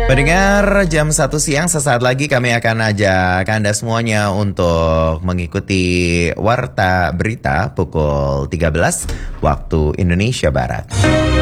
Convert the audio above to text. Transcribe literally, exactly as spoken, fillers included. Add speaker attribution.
Speaker 1: Pendengar jam satu siang sesaat lagi kami akan ajak Anda semuanya untuk mengikuti Warta Berita pukul tiga belas waktu Indonesia Barat.